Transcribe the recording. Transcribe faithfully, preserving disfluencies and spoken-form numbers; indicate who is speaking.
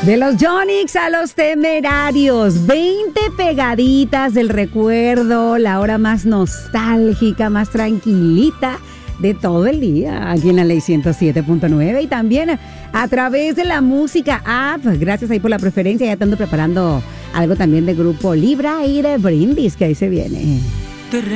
Speaker 1: De los Yonix a los Temerarios, veinte pegaditas del recuerdo, la hora más nostálgica, más tranquilita de todo el día, aquí en la Ley ciento siete punto nueve y también a través de la música app. Gracias ahí por la preferencia, ya te ando preparando algo también de Grupo Libra y de Brindis, que ahí se viene.